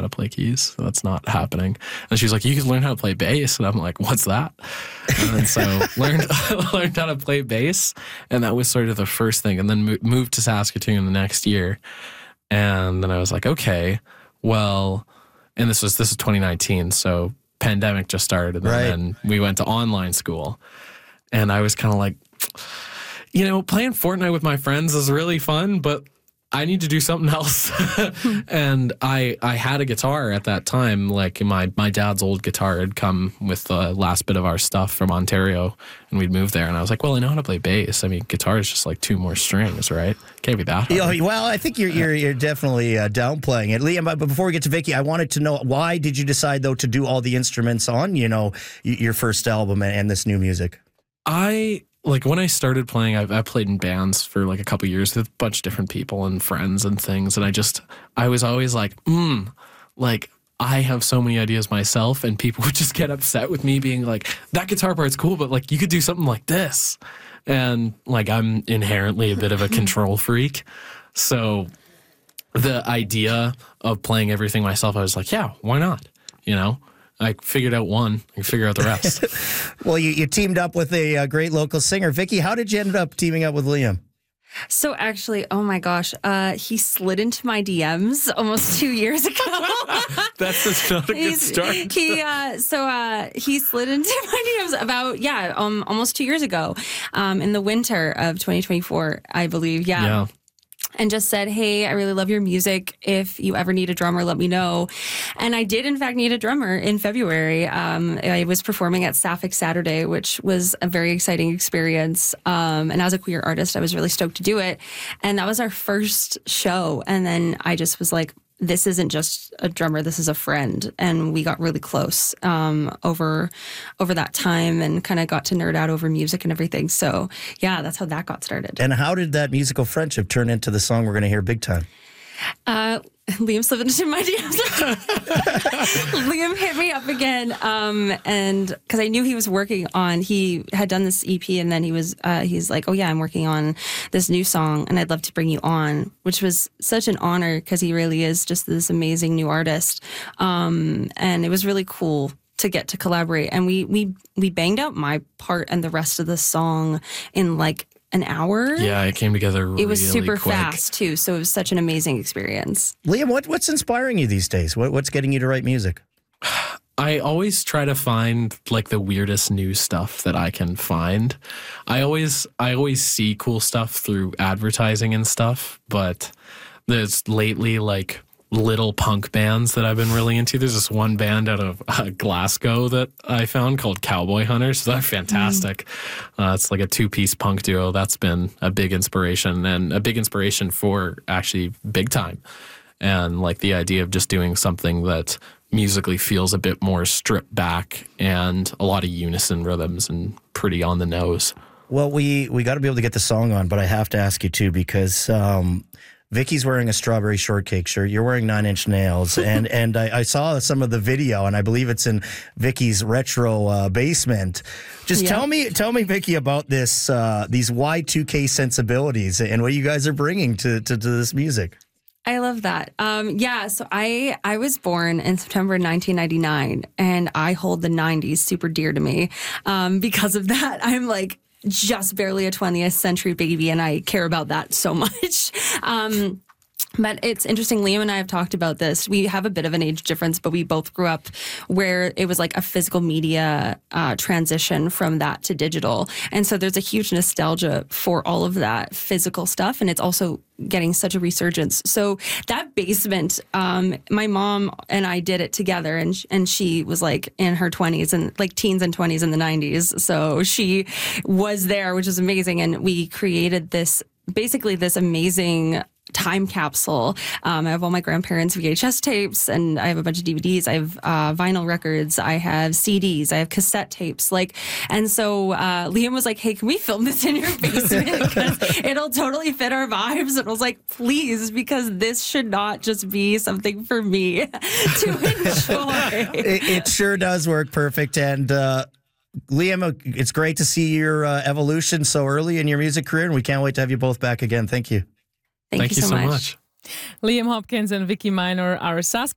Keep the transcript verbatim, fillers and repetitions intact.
to play keys. So that's not happening. And she's like, you can learn how to play bass. And I'm like, what's that? And then so learned learned how to play bass. And that was sort of the first thing. And then mo- moved to Saskatoon the next year. And then I was like, okay, well, and this was this was twenty nineteen. So pandemic just started. And right. then we went to online school. And I was kind of like, you know, playing Fortnite with my friends is really fun, but I need to do something else. And I I had a guitar at that time. Like my, my dad's old guitar had come with the last bit of our stuff from Ontario, and we'd moved there. And I was like, well, I know how to play bass. I mean, guitar is just like two more strings, right? Can't be that hard. Yeah, well, I think you're you're, you're definitely uh, downplaying it. Liam, but before we get to Vicky, I wanted to know, why did you decide, though, to do all the instruments on, you know, your first album and, and this new music? I... Like when I started playing, I, I played in bands for like a couple years with a bunch of different people and friends and things. And I just, I was always like, hmm, like I have so many ideas myself, and people would just get upset with me being like, that guitar part's cool, but like you could do something like this. And like I'm inherently a bit of a control freak. So the idea of playing everything myself, I was like, yeah, why not? You know? I figured out one. I can figure out the rest. Well, you, you teamed up with a, a great local singer. Vicky, how did you end up teaming up with Liam? So actually, oh my gosh, uh, he slid into my D Ms almost two years ago. That's just not a good He's, start. He uh, so uh, he slid into my D Ms about yeah, um, almost two years ago, um, in the winter of twenty twenty-four, I believe. Yeah. Yeah. And just said, hey, I really love your music. If you ever need a drummer, let me know. And I did, in fact, need a drummer in February. Um, I was performing at Sapphic Saturday, which was a very exciting experience. Um, and as a queer artist, I was really stoked to do it. And that was our first show. And then I just was like, this isn't just a drummer, this is a friend. And we got really close um, over over that time, and kind of got to nerd out over music and everything. So yeah, that's how that got started. And how did that musical friendship turn into the song we're going to hear big time? Uh, Liam slipped into my D Ms. Liam hit me up again, um, and because I knew he was working on, he had done this E P, and then he was, uh, he's like, "Oh yeah, I'm working on this new song, and I'd love to bring you on," which was such an honor because he really is just this amazing new artist, um, and it was really cool to get to collaborate. And we we we banged out my part and the rest of the song in like an hour. Yeah, it came together really It was super quick. fast, too, so it was such an amazing experience. Liam, what, what's inspiring you these days? What, what's getting you to write music? I always try to find like the weirdest new stuff that I can find. I always I always see cool stuff through advertising and stuff, but there's lately like little punk bands that I've been really into. There's this one band out of uh, Glasgow that I found called Cowboy Hunters. So they're fantastic. Mm. Uh, it's like a two-piece punk duo. That's been a big inspiration, and a big inspiration for actually Big Time. And like the idea of just doing something that musically feels a bit more stripped back and a lot of unison rhythms and pretty on the nose. Well, we, we got to be able to get the song on, but I have to ask you too, because um, Vicky's wearing a strawberry shortcake shirt. You're wearing Nine Inch Nails, and and I, I saw some of the video, and I believe it's in Vicky's retro uh, basement. Just Yeah. tell me, tell me, Vicky, about this uh, these Y two K sensibilities and what you guys are bringing to to, to this music. I love that. Um, yeah, so I I was born in September nineteen ninety-nine, and I hold the nineties super dear to me. Um, because of that, I'm like just barely a twentieth century baby, and I care about that so much. Um, But it's interesting, Liam and I have talked about this. We have a bit of an age difference, but we both grew up where it was like a physical media uh, transition from that to digital. And so there's a huge nostalgia for all of that physical stuff. And it's also getting such a resurgence. So that basement, um, my mom and I did it together, and, and she was like in her twenties and like teens and twenties in the nineties. So she was there, which is amazing. And we created this, basically this amazing time capsule. Um, I have all my grandparents' V H S tapes, and I have a bunch of D V Ds. I have uh, vinyl records. I have C Ds. I have cassette tapes. Like, and so uh, Liam was like, "Hey, can we film this in your basement? Because it'll totally fit our vibes." And I was like, "Please," because this should not just be something for me to enjoy. It, it sure does work perfect, and. Uh, Liam, it's great to see your uh, evolution so early in your music career, and we can't wait to have you both back again. Thank you. Thank, Thank you, you so so much. much. Liam Hopkins and Vicky Minor are Sask